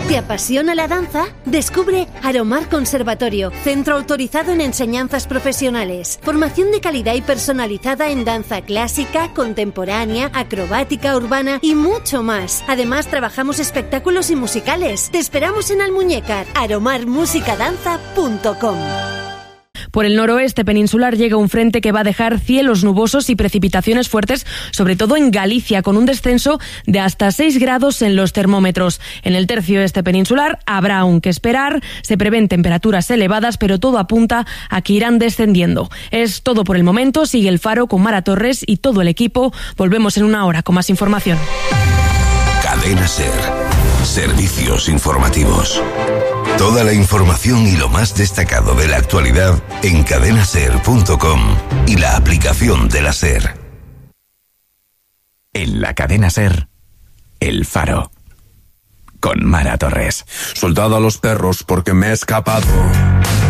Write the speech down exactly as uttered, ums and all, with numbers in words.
¿Te apasiona la danza? Descubre Aromar Conservatorio, centro autorizado en enseñanzas profesionales. Formación de calidad y personalizada en danza clásica, contemporánea, acrobática, urbana y mucho más. Además, trabajamos espectáculos y musicales. Te esperamos en Almuñécar, aromar música danza punto com. Por el noroeste peninsular llega un frente que va a dejar cielos nubosos y precipitaciones fuertes, sobre todo en Galicia, con un descenso de hasta seis grados en los termómetros. En el tercio este peninsular habrá aún que esperar, se prevén temperaturas elevadas, pero todo apunta a que irán descendiendo. Es todo por el momento, sigue el Faro con Mara Torres y todo el equipo. Volvemos en una hora con más información. Cadena SER. Servicios informativos. Toda la información y lo más destacado de la actualidad en cadena ser punto com y la aplicación de la SER. En la cadena SER, El Faro, con Mara Torres. Soltado a los perros porque me he escapado.